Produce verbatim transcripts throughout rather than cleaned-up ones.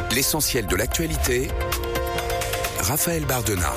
L'essentiel de l'actualité, Raphaël Bardena.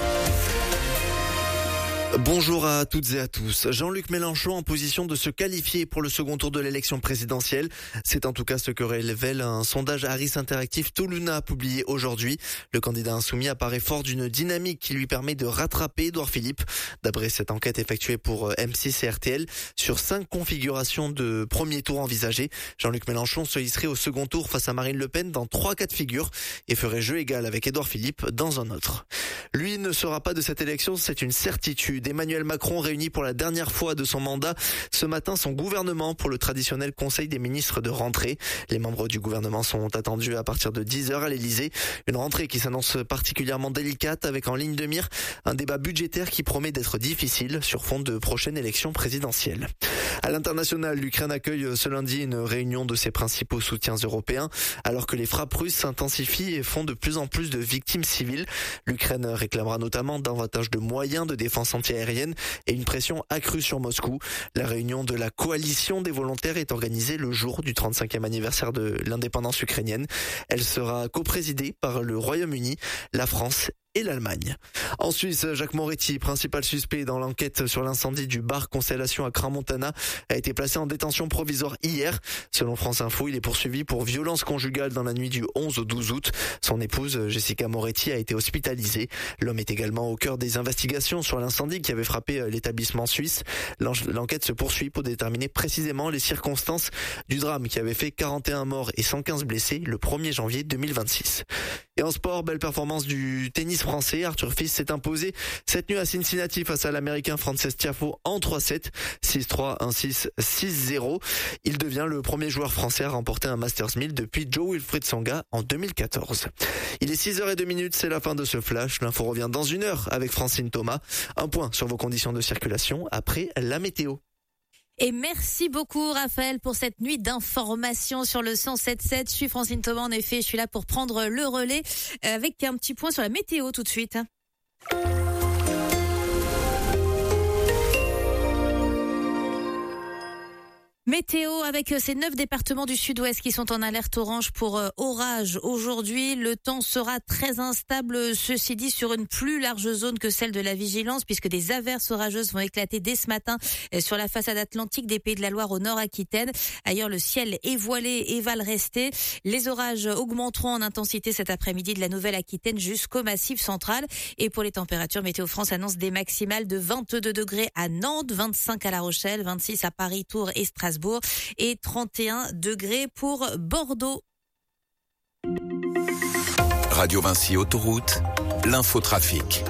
Bonjour à toutes et à tous. Jean-Luc Mélenchon en position de se qualifier pour le second tour de l'élection présidentielle. C'est en tout cas ce que révèle un sondage Harris Interactive Toluna publié aujourd'hui. Le candidat insoumis apparaît fort d'une dynamique qui lui permet de rattraper Édouard Philippe. D'après cette enquête effectuée pour M six et R T L, sur cinq configurations de premier tour envisagées, Jean-Luc Mélenchon se hisserait au second tour face à Marine Le Pen dans trois cas de figure et ferait jeu égal avec Édouard Philippe dans un autre. Lui ne sera pas de cette élection, c'est une certitude. Emmanuel Macron réunit pour la dernière fois de son mandat ce matin son gouvernement pour le traditionnel conseil des ministres de rentrée. Les membres du gouvernement sont attendus à partir de dix heures à l'Elysée. Une rentrée qui s'annonce particulièrement délicate avec en ligne de mire un débat budgétaire qui promet d'être difficile sur fond de prochaine élection présidentielle. À l'international, l'Ukraine accueille ce lundi une réunion de ses principaux soutiens européens alors que les frappes russes s'intensifient et font de plus en plus de victimes civiles. L'Ukraine réclamera notamment davantage de moyens de défense antiaérienne et une pression accrue sur Moscou. La réunion de la coalition des volontaires est organisée le jour du trente-cinquième anniversaire de l'indépendance ukrainienne. Elle sera coprésidée par le Royaume-Uni, la France et l'Allemagne. En Suisse, Jacques Moretti, principal suspect dans l'enquête sur l'incendie du bar Constellation à Crans-Montana, a été placé en détention provisoire hier. Selon France Info, il est poursuivi pour violence conjugale dans la nuit du onze au douze août. Son épouse, Jessica Moretti, a été hospitalisée. L'homme est également au cœur des investigations sur l'incendie qui avait frappé l'établissement suisse. L'enquête se poursuit pour déterminer précisément les circonstances du drame qui avait fait quarante et un morts et cent quinze blessés le premier janvier deux mille vingt-six. Et en sport, belle performance du tennis français. Arthur Fils s'est imposé cette nuit à Cincinnati face à l'américain Frances Tiafoe en trois sept, six trois, un six, six zéro. Il devient le premier joueur français à remporter un Masters mille depuis Joe Wilfried Tsonga en deux mille quatorze. Il est six heures zéro deux, c'est la fin de ce flash. L'info revient dans une heure avec Francine Thomas. Un point sur vos conditions de circulation après la météo. Et merci beaucoup Raphaël pour cette nuit d'information sur le cent sept sept. Je suis Francine Thomas, en effet, je suis là pour prendre le relais avec un petit point sur la météo tout de suite. Météo avec ces neuf départements du sud-ouest qui sont en alerte orange pour euh, orage. Aujourd'hui, le temps sera très instable, ceci dit, sur une plus large zone que celle de la vigilance, puisque des averses orageuses vont éclater dès ce matin euh, sur la façade atlantique des Pays de la Loire au nord-Aquitaine. Ailleurs, le ciel est voilé et va le rester. Les orages augmenteront en intensité cet après-midi de la Nouvelle-Aquitaine jusqu'au Massif central. Et pour les températures, Météo France annonce des maximales de vingt-deux degrés à Nantes, vingt-cinq à La Rochelle, vingt-six à Paris, Tours et Strasbourg. Et trente et un degrés pour Bordeaux. Radio Vinci Autoroute, l'infotrafic.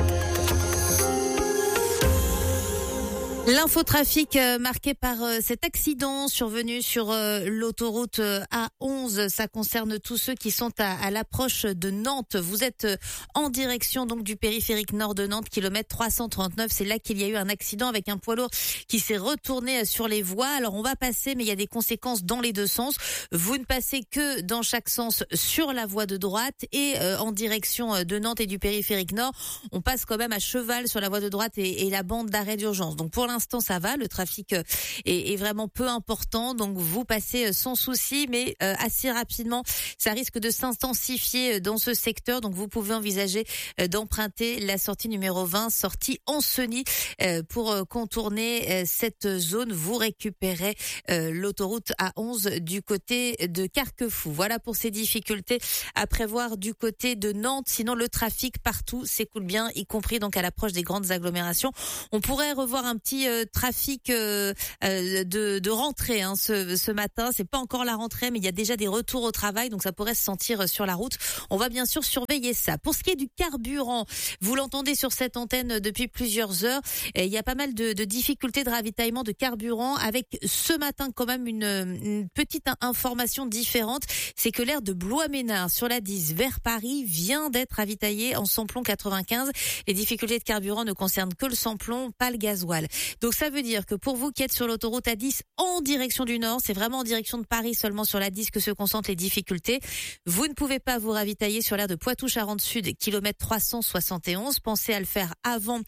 L'infotrafic euh, marqué par euh, cet accident survenu sur euh, l'autoroute euh, A onze. Ça concerne tous ceux qui sont à, à l'approche de Nantes. Vous êtes euh, en direction donc du périphérique nord de Nantes, kilomètre trois cent trente-neuf. C'est là qu'il y a eu un accident avec un poids lourd qui s'est retourné sur les voies. Alors on va passer, mais il y a des conséquences dans les deux sens. Vous ne passez que dans chaque sens sur la voie de droite et euh, en direction de Nantes et du périphérique nord, on passe quand même à cheval sur la voie de droite et, et la bande d'arrêt d'urgence. Donc pour l'instant, ça va. Le trafic est, est vraiment peu important. Donc, vous passez sans souci, mais euh, assez rapidement, ça risque de s'intensifier dans ce secteur. Donc, vous pouvez envisager euh, d'emprunter la sortie numéro vingt, sortie Ancenis, euh, pour euh, contourner euh, cette zone. Vous récupérez euh, l'autoroute A onze du côté de Carquefou. Voilà pour ces difficultés à prévoir du côté de Nantes. Sinon, le trafic partout s'écoule bien, y compris donc à l'approche des grandes agglomérations. On pourrait revoir un petit euh, trafic euh, euh, de, de rentrée hein, ce, ce matin. C'est pas encore la rentrée, mais il y a déjà des retours au travail, donc ça pourrait se sentir sur la route. On va bien sûr surveiller ça. Pour ce qui est du carburant, vous l'entendez sur cette antenne depuis plusieurs heures. Il y a pas mal de, de difficultés de ravitaillement de carburant, avec ce matin quand même une, une petite information différente. C'est que l'aire de Blois-Ménard sur la dix vers Paris vient d'être ravitaillée en samplon quatre-vingt-quinze. Les difficultés de carburant ne concernent que le samplon, pas le gasoil. Donc ça veut dire que pour vous qui êtes sur l'autoroute A dix en direction du nord, c'est vraiment en direction de Paris seulement sur l'A dix que se concentrent les difficultés. Vous ne pouvez pas vous ravitailler sur l'aire de Poitou-Charentes Sud, kilomètre trois cent soixante et onze. Pensez à le faire avant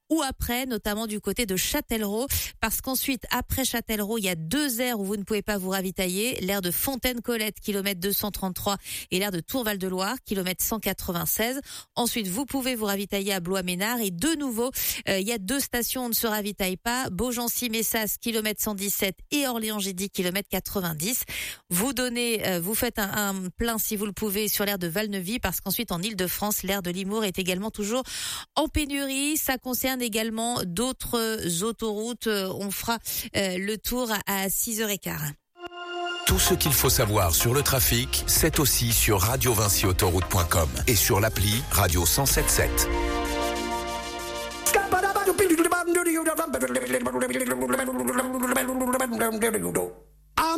ou après, notamment du côté de Châtellerault, parce qu'ensuite, après Châtellerault, il y a deux aires où vous ne pouvez pas vous ravitailler, l'aire de Fontaine-Colette, kilomètre deux cent trente-trois, et l'aire de Tourval-de-Loire, kilomètre cent quatre-vingt-seize. Ensuite, vous pouvez vous ravitailler à Blois-Ménard, et de nouveau, euh, il y a deux stations où on ne se ravitaille pas, Beaugency-Messas, kilomètre cent dix-sept, et Orléans-Gidy, kilomètre quatre-vingt-dix. Vous donnez, euh, vous faites un, un plein si vous le pouvez sur l'aire de Valneuvy, parce qu'ensuite, en Île-de-France, l'aire de Limours est également toujours en pénurie. Ça concerne également d'autres autoroutes. On fera euh, le tour à six heures quinze. Tout ce qu'il faut savoir sur le trafic, c'est aussi sur radio vinci autoroute point com et sur l'appli Radio cent sept sept.